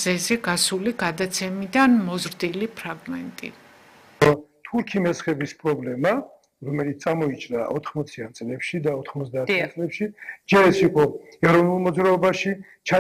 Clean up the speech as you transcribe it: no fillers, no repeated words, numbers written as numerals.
ხაზზე გასული გადაცემიდან მოზრდილი ფრაგმენტი. თურქი მესხების პრობლემა, რომელიც წამოიჭრა 80-იან წლებში და 90-იან წლებში, ჯერ ეს იყო ეროვნულ მოძრაობაში,